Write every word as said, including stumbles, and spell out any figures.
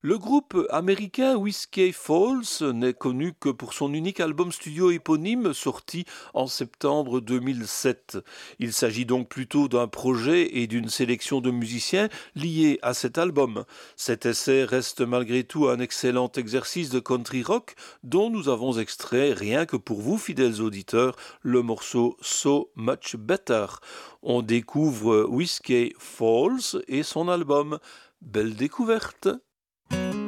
Le groupe américain Whiskey Falls n'est connu que pour son unique album studio éponyme sorti en septembre deux mille sept. Il s'agit donc plutôt d'un projet et d'une sélection de musiciens liés à cet album. Cet essai reste malgré tout un excellent exercice de country rock dont nous avons extrait, rien que pour vous fidèles auditeurs, le morceau So Much Better. On découvre Whiskey Falls et son album. Belle découverte!